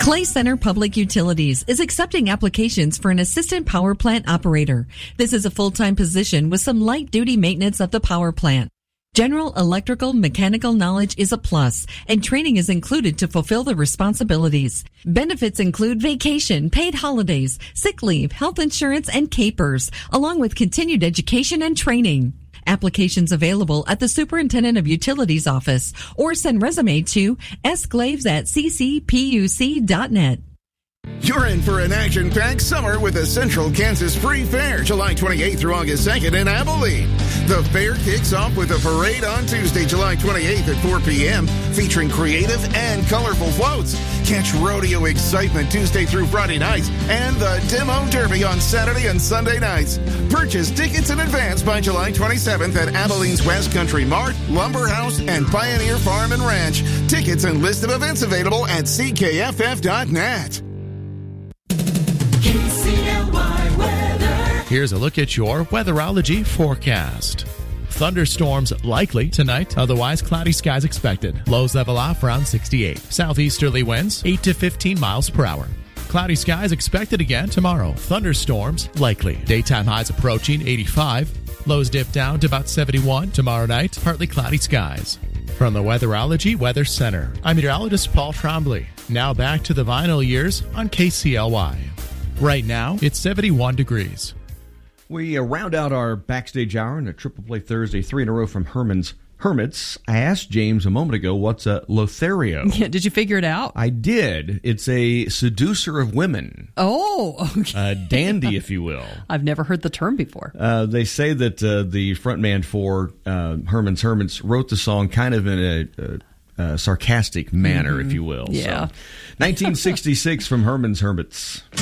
Clay Center Public Utilities is accepting applications for an assistant power plant operator. This is a full-time position with some light-duty maintenance of the power plant. General electrical mechanical knowledge is a plus, and training is included to fulfill the responsibilities. Benefits include vacation, paid holidays, sick leave, health insurance, and capers, along with continued education and training. Applications available at the Superintendent of Utilities office or send resume to sglaves@ccpuc.net. You're in for an action-packed summer with the Central Kansas Free Fair, July 28th through August 2nd in Abilene. The fair kicks off with a parade on Tuesday, July 28th at 4 p.m., featuring creative and colorful floats. Catch rodeo excitement Tuesday through Friday nights and the Demo Derby on Saturday and Sunday nights. Purchase tickets in advance by July 27th at Abilene's West Country Mart, Lumber House, and Pioneer Farm and Ranch. Tickets and list of events available at ckff.net. KCLY weather. Here's a look at your weatherology forecast. Thunderstorms likely tonight, otherwise cloudy skies expected. Lows level off around 68. Southeasterly winds 8 to 15 miles per hour. Cloudy skies expected again tomorrow. Thunderstorms likely. Daytime highs approaching 85. Lows dip down to about 71 tomorrow night. Partly cloudy skies. From the Weatherology Weather Center, I'm meteorologist Paul Trombley. Now back to the vinyl years on KCLY. Right now, it's 71 degrees. We round out our backstage hour in a Triple Play Thursday, 3 in a row from Herman's Hermits. I asked James a moment ago, what's a Lothario? Yeah, did you figure it out? I did. It's a seducer of women. Oh, okay. A dandy, if you will. I've never heard the term before. They say that the frontman for Herman's Hermits wrote the song kind of in a sarcastic manner, if you will. Yeah. So, 1966 from Herman's Hermits.